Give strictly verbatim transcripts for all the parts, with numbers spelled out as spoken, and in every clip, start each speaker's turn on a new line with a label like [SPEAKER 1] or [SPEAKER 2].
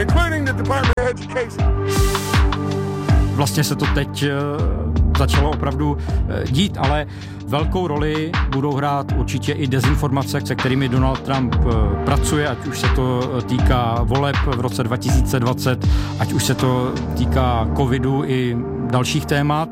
[SPEAKER 1] including the Department of Education.
[SPEAKER 2] Vlastně se to teď začalo opravdu dít, ale velkou roli budou hrát určitě i dezinformace, se kterými Donald Trump pracuje, ať už se to týká voleb v roce dva tisíce dvacet, ať už se to týká covidu i dalších témat.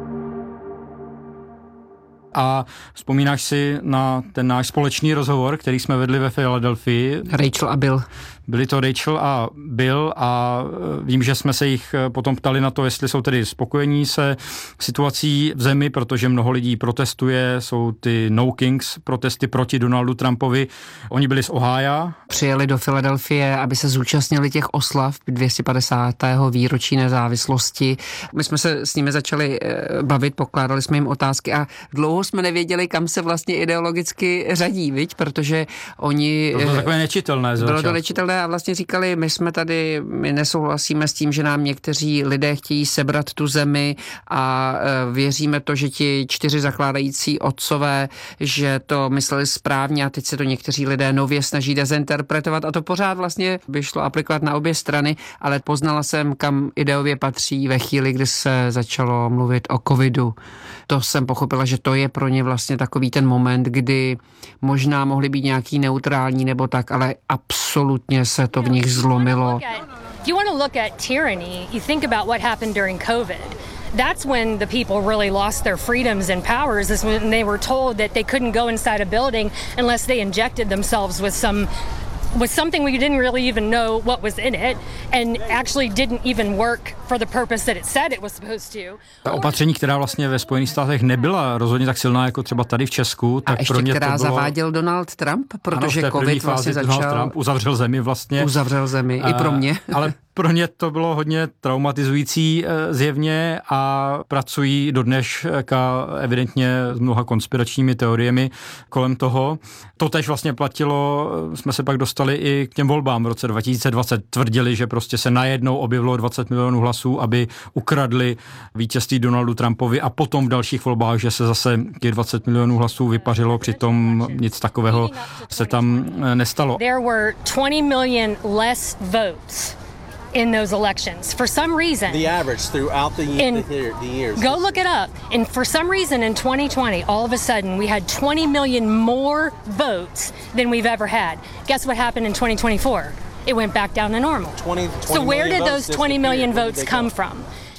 [SPEAKER 2] A vzpomínáš si na ten náš společný rozhovor, který jsme vedli ve Filadelfii?
[SPEAKER 3] Rachel a Bill.
[SPEAKER 2] Byli to Rachel a Bill a vím, že jsme se jich potom ptali na to, jestli jsou tedy spokojení se situací v zemi, protože mnoho lidí protestuje, jsou ty No Kings protesty proti Donaldu Trumpovi. Oni byli z Ohája.
[SPEAKER 3] Přijeli do Filadelfie, aby se zúčastnili těch oslav dvě stě padesátého výročí nezávislosti. My jsme se s nimi začali bavit, pokládali jsme jim otázky a dlouho jsme nevěděli, kam se vlastně ideologicky řadí, viď? Protože oni...
[SPEAKER 2] To bylo takové nečitelné.
[SPEAKER 3] Bylo to nečitelné a vlastně říkali, my jsme tady, my nesouhlasíme s tím, že nám někteří lidé chtějí sebrat tu zemi a věříme to, že ti čtyři zakládající otcové, že to mysleli správně a teď se to někteří lidé nově snaží dezinterpretovat a to pořád vlastně by šlo aplikovat na obě strany, ale poznala jsem, kam ideově patří ve chvíli, kdy se začalo mluvit o covidu. To jsem pochopila, že to je pro ně vlastně takový ten moment, kdy možná mohli být nějaký neutrální nebo tak, ale absolutně se to v nich zlomilo.
[SPEAKER 4] If you want to look at tyranny, you think about what happened during COVID. That's when the people really lost their freedoms and powers, is when they were told that they couldn't go inside a building unless they injected themselves with some with something we didn't really even know what was in it and actually didn't even work for the purpose that it said it was supposed to.
[SPEAKER 2] Ta opatření, která vlastně ve Spojených státech nebyla rozhodně tak silná jako třeba tady v Česku, tak
[SPEAKER 3] a ještě
[SPEAKER 2] pro ně
[SPEAKER 3] která
[SPEAKER 2] to bylo...
[SPEAKER 3] zaváděl Donald Trump, protože
[SPEAKER 2] ano,
[SPEAKER 3] covid vlastně začal...
[SPEAKER 2] Donald Trump uzavřel zemi vlastně.
[SPEAKER 3] Uzavřel zemi, i pro mě.
[SPEAKER 2] Ale pro ně to bylo hodně traumatizující zjevně a pracují dodneška evidentně s mnoha konspiračními teoriemi kolem toho. To tež vlastně platilo, jsme se pak dostali i k těm volbám v roce dva tisíce dvacet. Tvrdili, že prostě se najednou objevilo dvacet milionů hlasů, aby ukradli vítězství Donaldu Trumpovi a potom v dalších volbách, že se zase těch dvacet milionů hlasů vypařilo, přitom nic takového se tam nestalo.
[SPEAKER 4] There were twenty million less votes in those elections. For some reason,
[SPEAKER 5] the average throughout the,
[SPEAKER 4] in,
[SPEAKER 5] the, the years.
[SPEAKER 4] Go look it up. And for some reason in twenty twenty, all of a sudden, we had twenty million more votes than we've ever had. Guess what happened in twenty twenty-four? It went back down to normal.
[SPEAKER 5] twenty, twenty
[SPEAKER 4] so where did those twenty million votes
[SPEAKER 5] they
[SPEAKER 4] come from?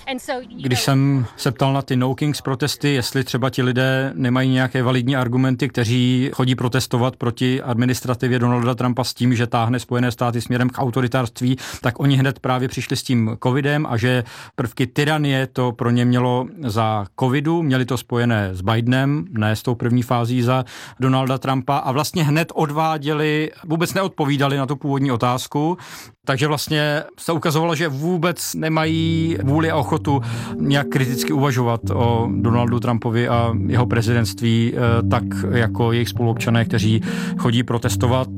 [SPEAKER 2] Když jsem se ptal na ty No Kings protesty, jestli třeba ti lidé nemají nějaké validní argumenty, kteří chodí protestovat proti administrativě Donalda Trumpa s tím, že táhne Spojené státy směrem k autoritářství, tak oni hned právě přišli s tím covidem a že prvky tyranie to pro ně mělo za covidu, měli to spojené s Bidenem, ne s tou první fází za Donalda Trumpa a vlastně hned odváděli, vůbec neodpovídali na tu původní otázku. Takže vlastně se ukazovalo, že vůbec nemají vůli a ochotu nějak kriticky uvažovat o Donaldu Trumpovi a jeho prezidentství, tak jako jejich spoluobčané, kteří chodí protestovat.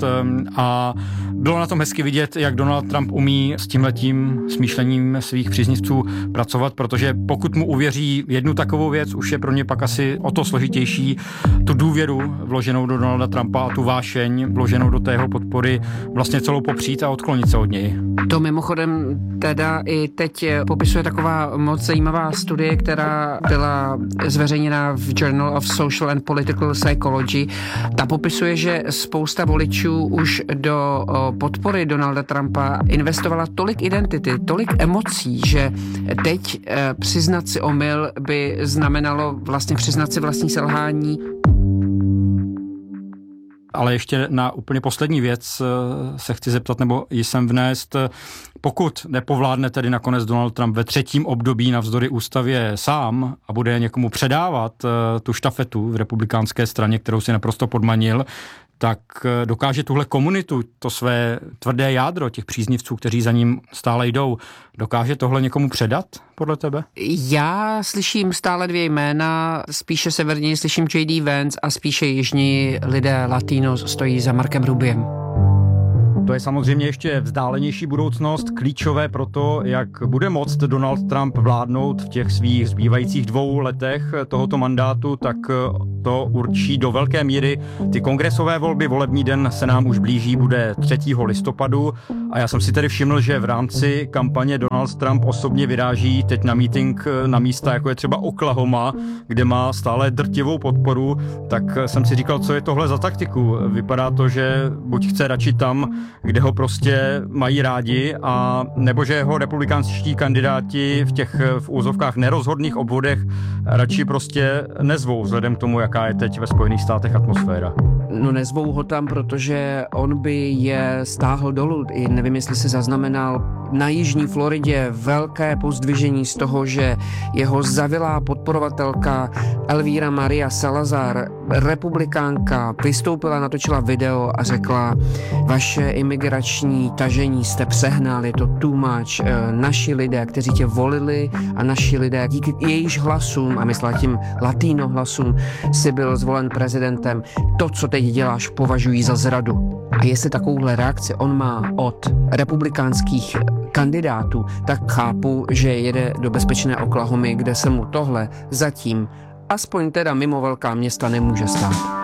[SPEAKER 2] A bylo na tom hezky vidět, jak Donald Trump umí s tímhletím smýšlením svých příznivců pracovat, protože pokud mu uvěří jednu takovou věc, už je pro ně pak asi o to složitější tu důvěru vloženou do Donalda Trumpa a tu vášeň vloženou do té jeho podpory vlastně celou popřít a odklonit se od něj.
[SPEAKER 3] To mimochodem teda i teď popisuje taková moc zajímavá studie, která byla zveřejněna v Journal of Social and Political Psychology. Ta popisuje, že spousta voličů už do podpory Donalda Trumpa investovala tolik identity, tolik emocí, že teď přiznat si omyl by znamenalo vlastně přiznat si vlastní selhání.
[SPEAKER 2] Ale ještě na úplně poslední věc se chci zeptat, nebo jsem vnést, pokud nepovládne tedy nakonec Donald Trump ve třetím období navzdory ústavě sám a bude někomu předávat tu štafetu v republikánské straně, kterou si naprosto podmanil, tak dokáže tuhle komunitu, to své tvrdé jádro těch příznivců, kteří za ním stále jdou, dokáže tohle někomu předat, podle tebe?
[SPEAKER 3] Já slyším stále dvě jména, spíše severněji slyším J D Vance a spíše jižní lidé Latinos stojí za Markem Rubiem.
[SPEAKER 2] To je samozřejmě ještě vzdálenější budoucnost, klíčové pro to, jak bude moct Donald Trump vládnout v těch svých zbývajících dvou letech tohoto mandátu, tak to určí do velké míry ty kongresové volby. Volební den se nám už blíží, bude třetího listopadu A já jsem si tedy všiml, že v rámci kampaně Donald Trump osobně vyráží teď na meeting na místa, jako je třeba Oklahoma, kde má stále drtivou podporu, tak jsem si říkal, co je tohle za taktiku. Vypadá to, že buď chce radši tam, kde ho prostě mají rádi, a nebo že jeho republikánští kandidáti v těch v úzovkách nerozhodných obvodech radši prostě nezvou, vzhledem k tomu, jaká je teď ve Spojených státech atmosféra.
[SPEAKER 3] No nezvou ho tam, protože on by je stáhl dolů. I nevím, jestli si zaznamenal na jižní Floridě velké pozdvižení z toho, že jeho zavilá podporovatelka Elvira Maria Salazar, republikánka, vystoupila, natočila video a řekla: vaše imigrační tažení jste přehnal, je to too much. Naši lidé, kteří tě volili, a naši lidé, díky jejíž hlasům, a myslela tím latino hlasům, si byl zvolen prezidentem, to, co teď děláš, považují za zradu. A jestli takovouhle reakci on má od republikánských kandidátů, tak chápu, že jede do bezpečné Oklahomy, kde se mu tohle zatím, aspoň teda mimo velká města, nemůže stát.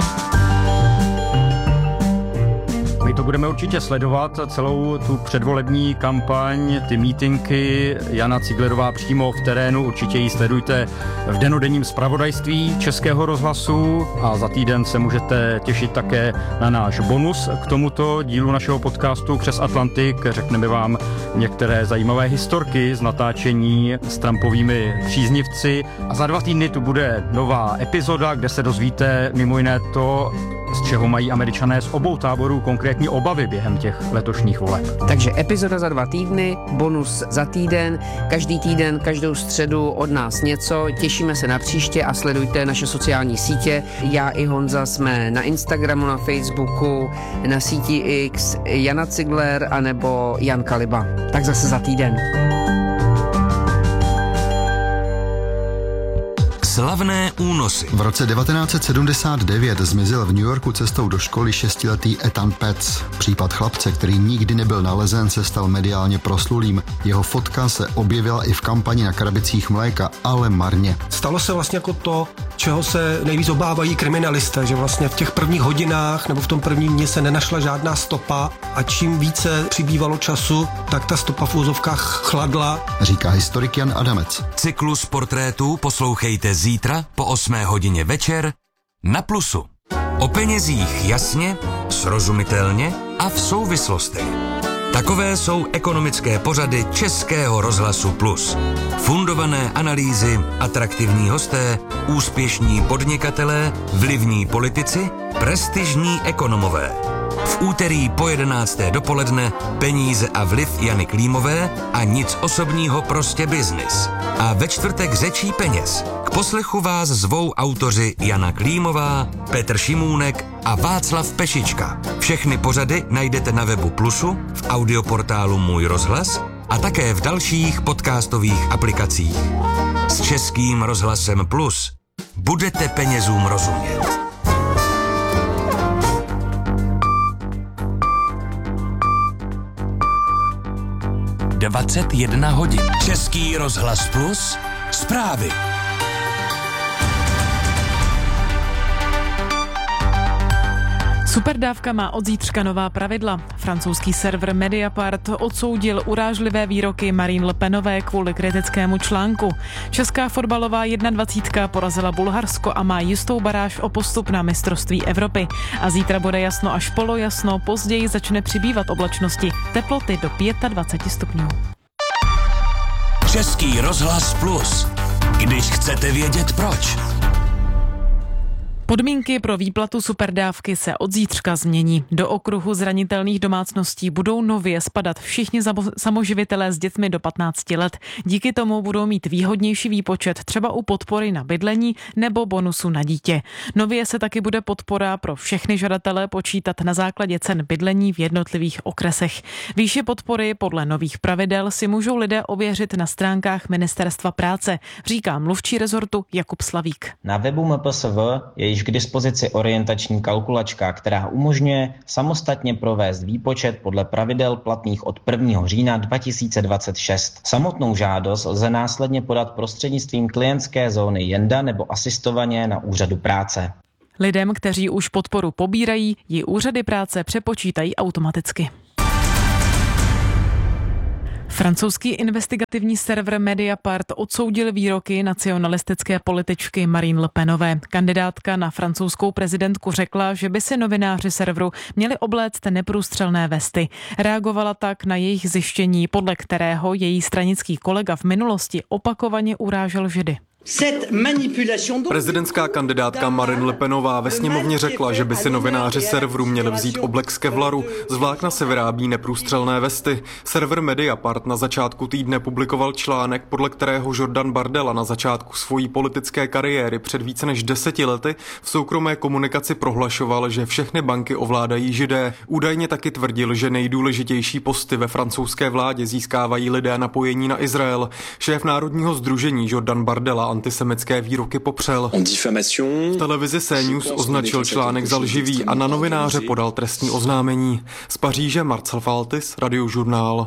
[SPEAKER 2] My to budeme určitě sledovat, celou tu předvolební kampaň, ty mítinky. Jana Ciglerová přímo v terénu, určitě ji sledujte v dennodenním zpravodajství Českého rozhlasu, a za týden se můžete těšit také na náš bonus k tomuto dílu našeho podcastu Přes Atlantik. Řekneme vám některé zajímavé historky z natáčení s Trumpovými příznivci, a za dva týdny tu bude nová epizoda, kde se dozvíte mimo jiné to, z čeho mají Američané z obou táborů konkrétní obavy během těch letošních voleb.
[SPEAKER 3] Takže epizoda za dva týdny, bonus za týden, každý týden, každou středu od nás něco. Těšíme se na příště a sledujte naše sociální sítě. Já i Honza jsme na Instagramu, na Facebooku, na síti X, Jana Cigler anebo Jan Kaliba. Tak zase za týden.
[SPEAKER 6] Slavné únosy.
[SPEAKER 7] V roce devatenáct set sedmdesát devět zmizel v New Yorku cestou do školy šestiletý Ethan Petz. Případ chlapce, který nikdy nebyl nalezen, se stal mediálně proslulým. Jeho fotka se objevila i v kampani na krabicích mléka, ale marně.
[SPEAKER 8] Stalo se vlastně jako to, čeho se nejvíc obávají kriminalisté, že vlastně v těch prvních hodinách nebo v tom prvním dni se nenašla žádná stopa, a čím více přibývalo času, tak ta stopa v úzovkách chladla.
[SPEAKER 7] Říká historik Jan Adamec.
[SPEAKER 6] Cyklus portrétů poslouchejte zítra po osmé hodině večer na Plusu. O penězích jasně, srozumitelně a v souvislostech. Takové jsou ekonomické pořady Českého rozhlasu Plus. Fundované analýzy, atraktivní hosté, úspěšní podnikatelé, vlivní politici, prestižní ekonomové. V úterý po jedenácté dopoledne Peníze a vliv Jany Klímové a nic osobního, prostě biznis. A ve čtvrtek Řečí peněz. K poslechu vás zvou autoři Jana Klímová, Petr Šimůnek a Václav Pešička. Všechny pořady najdete na webu Plusu, v audioportálu Můj rozhlas a také v dalších podcastových aplikacích. S Českým rozhlasem Plus budete penězům rozumět. dvacet jedna hodin. Český rozhlas Plus. Zprávy.
[SPEAKER 9] Superdávka má od zítřka nová pravidla. Francouzský server Mediapart odsoudil urážlivé výroky Marine Le Penové kvůli kritickému článku. Česká fotbalová dvacítka porazila Bulharsko a má jistou baráž o postup na mistrovství Evropy. A zítra bude jasno až polojasno, později začne přibývat oblačnosti. Teploty do dvacet pět stupňů.
[SPEAKER 6] Český rozhlas Plus. Když chcete vědět proč.
[SPEAKER 9] Podmínky pro výplatu superdávky se od zítřka změní. Do okruhu zranitelných domácností budou nově spadat všichni samoživitelé s dětmi do patnácti let. Díky tomu budou mít výhodnější výpočet třeba u podpory na bydlení nebo bonusu na dítě. Nově se taky bude podpora pro všechny žadatele počítat na základě cen bydlení v jednotlivých okresech. Výši podpory podle nových pravidel si můžou lidé ověřit na stránkách Ministerstva práce, říká mluvčí rezortu Jakub Slavík.
[SPEAKER 10] Na webu M P S V je již k dispozici orientační kalkulačka, která umožňuje samostatně provést výpočet podle pravidel platných od prvního října dva tisíce dvacet šest. Samotnou žádost lze následně podat prostřednictvím klientské zóny Jenda nebo asistovaně na úřadu práce.
[SPEAKER 9] Lidem, kteří už podporu pobírají, ji úřady práce přepočítají automaticky. Francouzský investigativní server Mediapart odsoudil výroky nacionalistické političky Marine Le Penové. Kandidátka na francouzskou prezidentku řekla, že by si novináři serveru měli obléct neprůstřelné vesty. Reagovala tak na jejich zjištění, podle kterého její stranický kolega v minulosti opakovaně urážel Židy.
[SPEAKER 11] Prezidentská kandidátka Marine Le Penová ve sněmovně řekla, že by si novináři serveru měli vzít oblek z kevlaru. Z vlákna se vyrábí neprůstřelné vesty. Server Mediapart na začátku týdne publikoval článek, podle kterého Jordan Bardella na začátku svojí politické kariéry před více než deseti lety v soukromé komunikaci prohlašoval, že všechny banky ovládají Židé. Údajně taky tvrdil, že nejdůležitější posty ve francouzské vládě získávají lidé napojení na Izrael. Šéf Národního sdružení Jordan Bardella antisemické výroky popřel. V televizi C News označil článek za lživý a na novináře podal trestní oznámení. Z Paříže Marcel Faltis, Radiožurnál.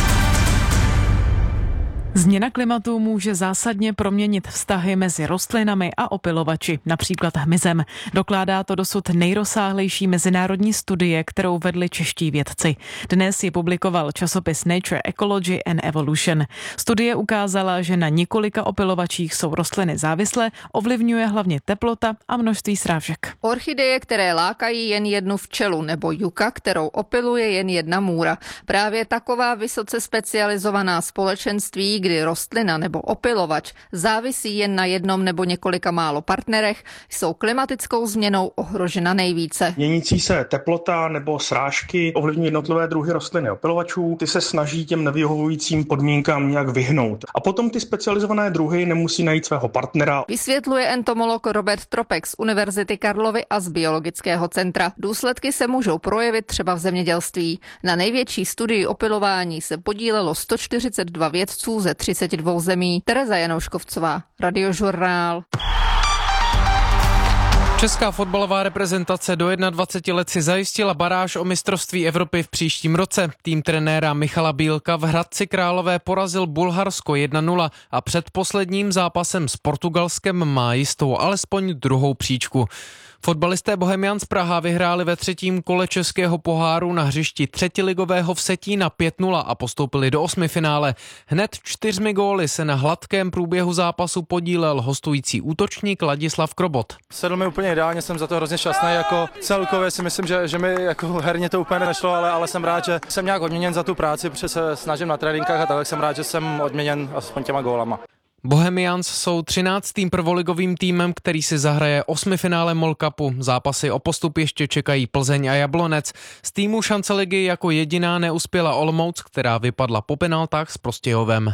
[SPEAKER 9] Změna klimatu může zásadně proměnit vztahy mezi rostlinami a opylovači, například hmyzem. Dokládá to dosud nejrozsáhlejší mezinárodní studie, kterou vedli čeští vědci. Dnes ji publikoval časopis Nature Ecology and Evolution. Studie ukázala, že na několika opylovačích jsou rostliny závislé, ovlivňuje hlavně teplota a množství srážek.
[SPEAKER 12] Orchideje, které lákají jen jednu včelu, nebo juka, kterou opyluje jen jedna můra. Právě taková vysoce specializovaná společenství, kdy rostlina nebo opylovač závisí jen na jednom nebo několika málo partnerech, jsou klimatickou změnou ohrožena nejvíce.
[SPEAKER 13] Měnící se teplota nebo srážky ovlivňují jednotlivé druhy rostlin a opylovačů. Ty se snaží těm nevyhovujícím podmínkám nějak vyhnout. A potom ty specializované druhy nemusí najít svého partnera.
[SPEAKER 12] Vysvětluje entomolog Robert Tropek z Univerzity Karlovy a z Biologického centra. Důsledky se můžou projevit třeba v zemědělství. Na největší studii opylování se podílelo sto čtyřicet dva vědců ze třicet dva zemí. Tereza Janouškovcová, Radiožurnál.
[SPEAKER 14] Česká fotbalová reprezentace do dvaceti jedna let si zajistila baráž o mistrovství Evropy v příštím roce. Tým trenéra Michala Bílka v Hradci Králové porazil Bulharsko jedna nula a před posledním zápasem s Portugalskem má jistou alespoň druhou příčku. Fotbalisté Bohemians Praha vyhráli ve třetím kole českého poháru na hřišti třetiligového Vsetína pět nula a postoupili do osmifinále. Hned čtyřmi góly se na hladkém průběhu zápasu podílel hostující útočník Ladislav Krobot.
[SPEAKER 15] Sedl mi úplně ideálně, jsem za to hrozně šťastný, jako celkově si myslím, že, že mi jako herně to úplně nešlo, ale, ale jsem rád, že jsem nějak odměněn za tu práci, protože se snažím na tréninkách a tak jsem rád, že jsem odměněn aspoň těma gólama.
[SPEAKER 14] Bohemians jsou třináctým prvoligovým týmem, který si zahraje osmifinále MOL Cupu. Zápasy o postup ještě čekají Plzeň a Jablonec. Z týmu šance ligy jako jediná neuspěla Olomouc, která vypadla po penaltách s Prostějovem.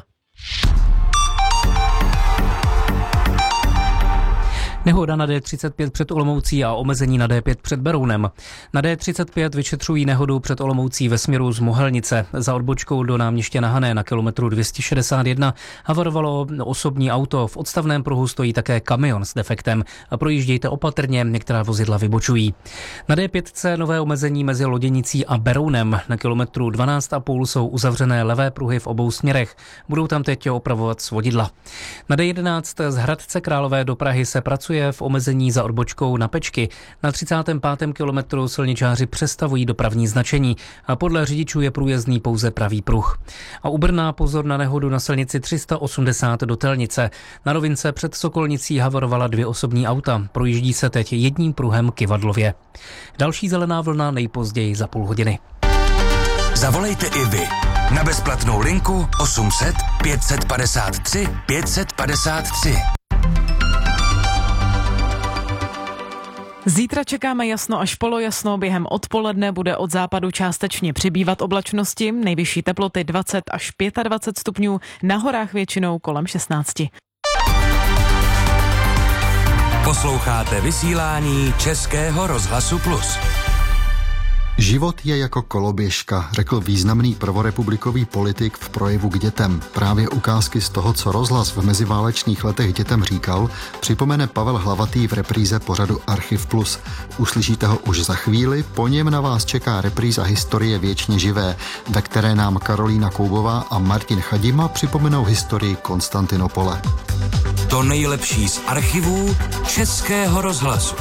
[SPEAKER 16] Nehoda na D třicet pět před Olomoucí a omezení na D pět před Berounem. Na D třicet pět vyšetřují nehodu před Olomoucí ve směru z Mohelnice. Za odbočkou do náměstí na Hané na kilometru dvě stě šedesát jedna havarovalo osobní auto. V odstavném pruhu stojí také kamion s defektem. A projíždějte opatrně, některá vozidla vybočují. Na D pět nové omezení mezi Loděnicí a Berounem. Na kilometru dvanáct a půl jsou uzavřené levé pruhy v obou směrech. Budou tam teď opravovat svodidla. Na D jedenáct z Hradce Králové do Prahy se pracuje v omezení za odbočkou na Pečky. Na třicátém pátém kilometru silničáři přestavují dopravní značení a podle řidičů je průjezdný pouze pravý pruh. A u Brna pozor na nehodu na silnici tři sta osmdesát do Telnice. Na rovince před Sokolnicí havarovala dvě osobní auta. Projíždí se teď jedním pruhem Kyvadlově. Další zelená vlna nejpozději za půl hodiny.
[SPEAKER 6] Zavolejte i vy na bezplatnou linku osm set pět set padesát tři pět set padesát tři.
[SPEAKER 9] Zítra čekáme jasno až polojasno, během odpoledne bude od západu částečně přibývat oblačnosti, nejvyšší teploty dvacet až dvacet pět stupňů, na horách většinou kolem šestnáct.
[SPEAKER 6] Posloucháte vysílání Českého rozhlasu Plus.
[SPEAKER 7] Život je jako koloběžka, řekl významný prvorepublikový politik v projevu k dětem. Právě ukázky z toho, co rozhlas v meziválečných letech dětem říkal, připomene Pavel Hlavatý v repríze pořadu Archiv Plus. Uslyšíte ho už za chvíli, po něm na vás čeká repríza Historie věčně živé, ve které nám Karolína Koubová a Martin Chadima připomenou historii Konstantinopole.
[SPEAKER 6] To nejlepší z archivů Českého rozhlasu.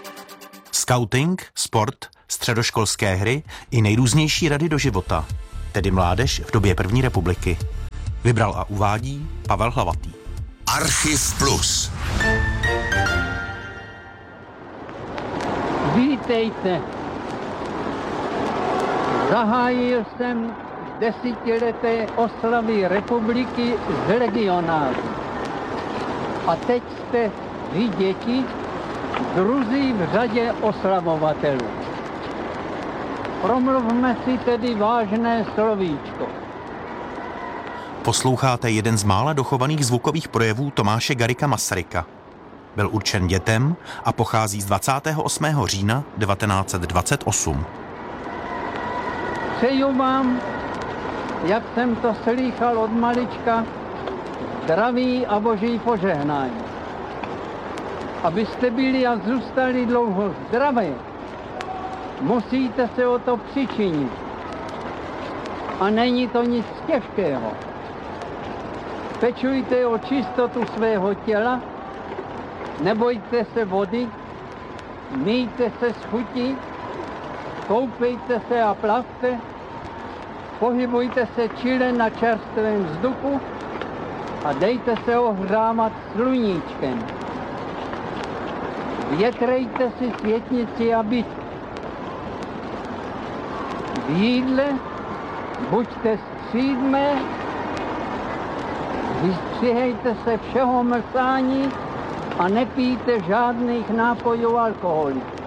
[SPEAKER 17] Skauting, sport, středoškolské hry i nejrůznější rady do života. tedy mládež v době první republiky. Vybral a uvádí Pavel Hlavatý.
[SPEAKER 6] Archiv Plus.
[SPEAKER 18] Vítejte. Zahájil jsem desetileté oslavy republiky z legionářů. A teď jste vy, děti, druzí v řadě oslamovatelů. Promluvme si tedy vážné slovíčko.
[SPEAKER 17] Posloucháte jeden z mála dochovaných zvukových projevů Tomáše Garrigua Masaryka. Byl určen dětem a pochází z dvacátého osmého října devatenáct set dvacet osm.
[SPEAKER 18] Přeju vám, jak jsem to slýchal od malička, zdraví a boží požehnání. Abyste byli a zůstali dlouho zdraví, musíte se o to přičinit. A není to nic těžkého. Pečujte o čistotu svého těla, nebojte se vody, myjte se z chutí, koupejte se a plavte, pohybujte se čile na čerstvém vzduchu a dejte se ohřávat sluníčkem. Větrejte si světnici a byt. V jídle buďte střídmé, vystřihejte se všeho mlsání a nepijte žádných nápojů alkoholických.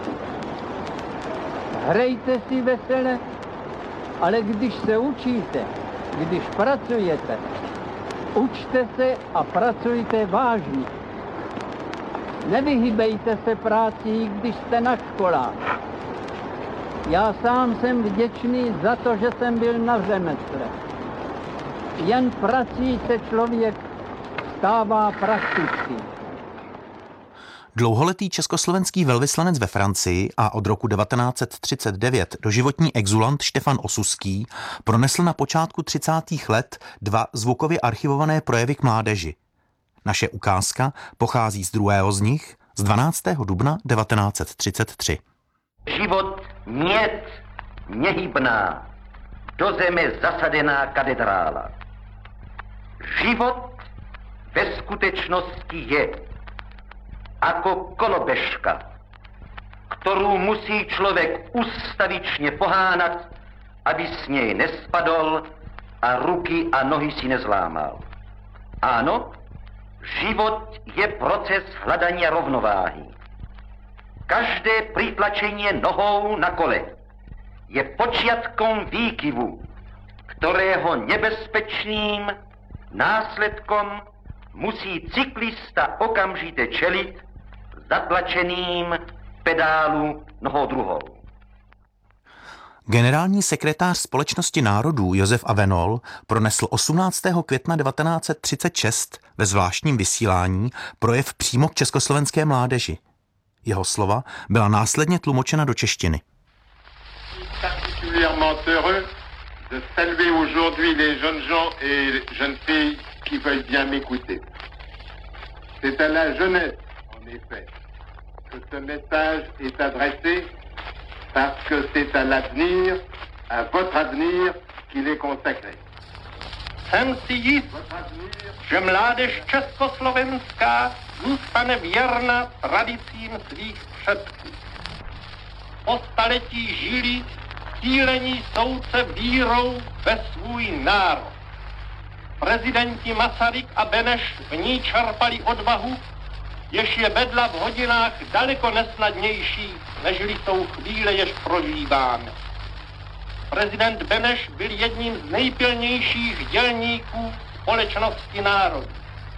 [SPEAKER 18] Hrajte si vesele, ale když se učíte, když pracujete, učte se a pracujte vážně. Nevyhýbejte se práci, když jste na školách. Já sám jsem vděčný za to, že jsem byl na řemesle. Jen prací se člověk stává praktický.
[SPEAKER 17] Dlouholetý československý velvyslanec ve Francii a od roku devatenáct set třicet devět doživotní exulant Štefan Osuský pronesl na počátku třicátých let dva zvukově archivované projevy k mládeži. Naše ukázka pochází z druhého z nich z dvanáctého dubna devatenáct set třicet tři.
[SPEAKER 19] Život mět, nehybná, do zeme zasadená katedrála. Život ve skutečnosti je ako kolobežka, ktorú musí človek ustavične pohánať, aby s nej nespadol a ruky a nohy si nezlámal. Áno, život je proces hľadania rovnováhy. Každé pritlačenie nohou na kole je počiatkom výkyvu, ktorého nebezpečným následkom musí cyklista okamžite čeliť zatlačeným pedálu nohou druhou.
[SPEAKER 17] Generální sekretář Společnosti národů Josef Avenol pronesl osmnáctého května devatenáct set třicet šest ve zvláštním vysílání projev přímo k československé mládeži. Jeho slova byla následně tlumočena do češtiny.
[SPEAKER 20] Particulièrement heureux de saluer aujourd'hui les jeunes gens et jeunes filles qui veulent bien m'écouter. C'est à la jeunesse, en effet, que ce message est adressé, parce que c'est à l'avenir, à votre avenir, qu'il est consacré.
[SPEAKER 19] Jsem si jist, že mládež československá zůstane věrna tradicím svých předků. Po staletí žili cílení soudce vírou ve svůj národ. Prezidenti Masaryk a Beneš v ní čerpali odvahu, jež je vedla v hodinách daleko nesnadnější, nežli jsou chvíle, jež prožíváme. Prezident Beneš byl jedním z nejpilnějších dělníků společnosti národů.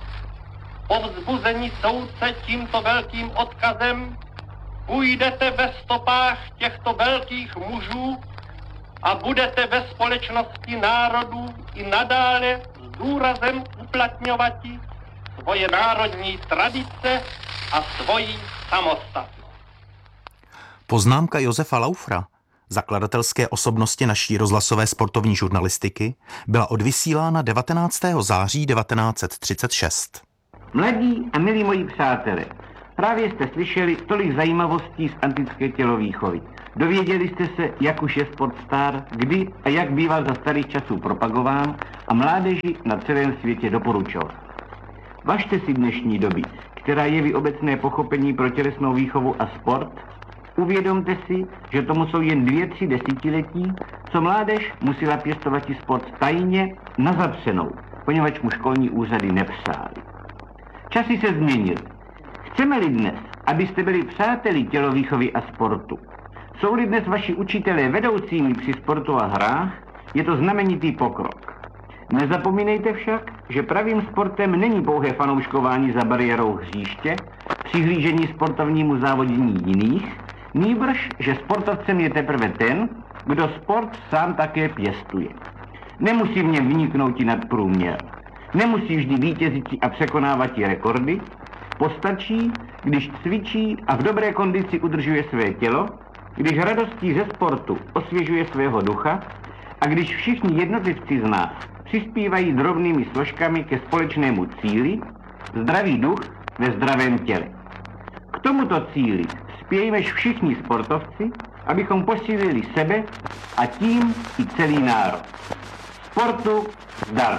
[SPEAKER 19] Po vzbuzení soudce tímto velkým odkazem půjdete ve stopách těchto velkých mužů a budete ve společnosti národů i nadále s důrazem uplatňovati svoje národní tradice a svoji samostatnost.
[SPEAKER 17] Poznámka Josefa Laufra, zakladatelské osobnosti naší rozhlasové sportovní žurnalistiky, byla odvysílána devatenáctého září devatenáct set třicet šest.
[SPEAKER 21] Mladí a milí moji přátelé, právě jste slyšeli tolik zajímavostí z antické tělovýchovy. Dověděli jste se, jak už je Sportstar, kdy a jak býval za starých časů propagován a mládeži na celém světě doporučoval. Važte si dnešní doby, která jeví obecné pochopení pro tělesnou výchovu a sport. Uvědomte si, že tomu jsou jen dvě, tři desetiletí, co mládež musela pěstovat i sport tajně na zapřenou, poněvadž mu školní úřady nepřáli. Časy se změnily. Chceme-li dnes, abyste byli přáteli tělovýchovy a sportu, jsou-li dnes vaši učitelé vedoucími při sportu a hrách, je to znamenitý pokrok. Nezapomínejte však, že pravým sportem není pouhé fanouškování za bariérou hřiště, přihlížení sportovnímu závodění jiných, nýbrž, že sportovcem je teprve ten, kdo sport sám také pěstuje. Nemusí v něm vyniknout i nad průměr. Nemusí vždy vítězit a překonávat i rekordy. Postačí, když cvičí a v dobré kondici udržuje své tělo, když radostí ze sportu osvěžuje svého ducha a když všichni jednotlivci z nás přispívají drobnými složkami ke společnému cíli, zdravý duch ve zdravém těle. K tomuto cíli spějmež všichni sportovci, abychom posílili sebe a tím i celý národ. Sportu zdar!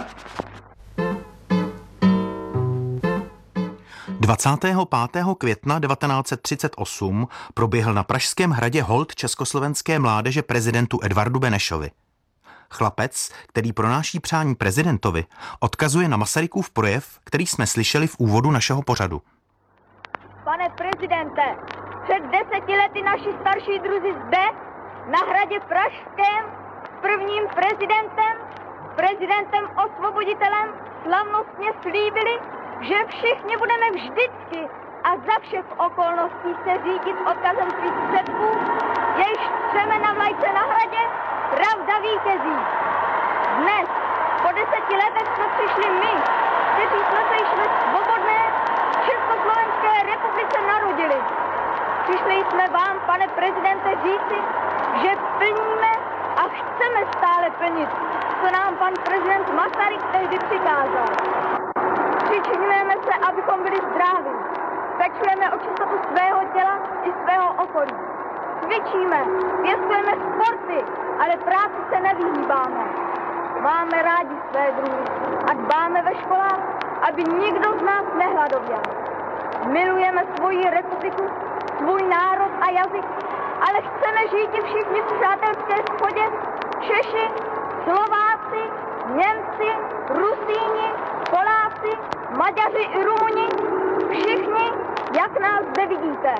[SPEAKER 17] dvacátého pátého května devatenáct set třicet osm proběhl na Pražském hradě hold československé mládeže prezidentu Edvardu Benešovi. Chlapec, který pronáší přání prezidentovi, odkazuje na Masarykův projev, který jsme slyšeli v úvodu našeho pořadu.
[SPEAKER 22] Pane prezidente, před deseti lety naši starší druzi zde, na hradě Pražském, prvním prezidentem, prezidentem osvoboditelem, slavnostně slíbili, že všichni budeme vždycky a za všech okolností se řídit odkazem svých předků, jež třeme na vlajce na hradě, pravda vítězí. Dnes, po deseti letech jsme přišli my, kteří jsme se již ve svobodné Československé republice narodili. Přišli jsme vám, pane prezidente, říci, že plníme a chceme stále plnit, co nám pan prezident Masaryk tehdy přikázal. Přičiňujeme se, abychom byli zdraví. Pečujeme o čistotu svého těla i svého okolí. Cvičíme, pěstujeme sporty, ale práci se nevyhýbáme. Máme rádi své druhy a dbáme ve školách, aby nikdo z nás nehladověl. Milujeme svoji republiku, svůj národ a jazyk, ale chceme žít i všichni v přátelské shodě, Češi, Slováci, Němci, Rusíni, Poláci, Maďaři i Rumuni, všichni, jak nás zde vidíte.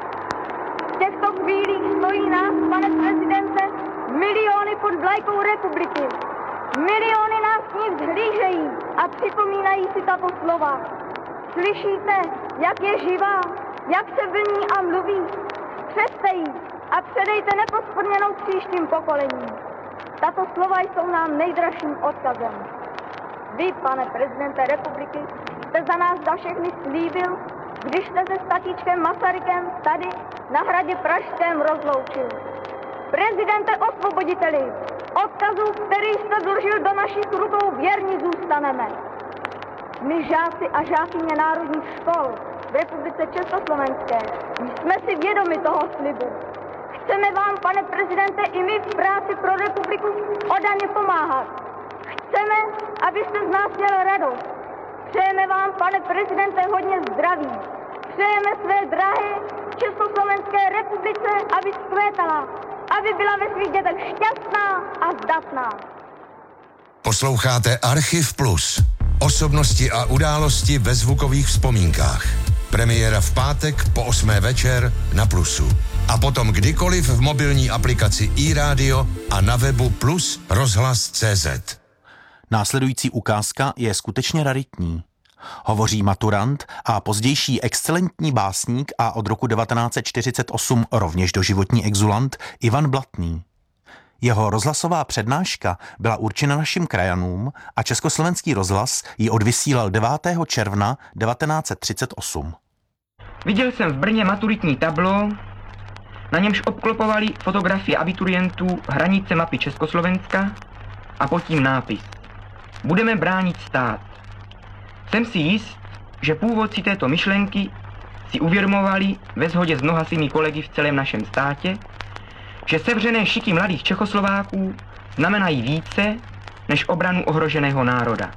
[SPEAKER 22] V těchto chvílích stojí nás, pane prezidente, miliony pod vlajkou republiky. Miliony nás s ní vzhlížejí a připomínají si tato slova. Slyšíte, jak je živá, jak se vlní a mluví. Přeste jí a předejte nepospodněnou příštím pokolením. Tato slova jsou nám nejdražším odkazem. Vy, pane prezidente republiky, jste za nás za všechny slíbil, když jste se s tatíčkem Masarykem tady na hradě Pražském rozloučil. Prezidente osvoboditeli, odkazu, který jste vložil do našich rukou, věrní zůstaneme. My žáci a žákyně národních škol v republice Československé jsme si vědomi toho slibu. Chceme vám, pane prezidente, i my v práci pro republiku oddaně pomáhat. Chceme, abyste z nás měl radost. Přejeme vám, pane prezidente, hodně zdraví. Přejeme své drahé Československé republice, aby vzkvétala, aby byla ve svých dětech šťastná a zdatná.
[SPEAKER 23] Posloucháte Archiv Plus. Osobnosti a události ve zvukových vzpomínkách. Premiéra v pátek po osmé večer na Plusu. A potom kdykoliv v mobilní aplikaci iRádio a na webu plus rozhlas tečka cé zet.
[SPEAKER 17] Následující ukázka je skutečně raritní. Hovoří maturant a pozdější excelentní básník a od roku devatenáct set čtyřicet osm rovněž doživotní exulant Ivan Blatný. Jeho rozhlasová přednáška byla určena našim krajanům a Československý rozhlas ji odvysílal devátého června devatenáct set třicet osm.
[SPEAKER 24] Viděl jsem v Brně maturitní tablo, na němž obklopovali fotografie abiturientů hranice mapy Československa a pod tím nápis: Budeme bránit stát. Jsem si jist, že původci této myšlenky si uvědomovali ve shodě s mnoha svými kolegy v celém našem státě, že sevřené šiky mladých Čechoslováků znamenají více než obranu ohroženého národa.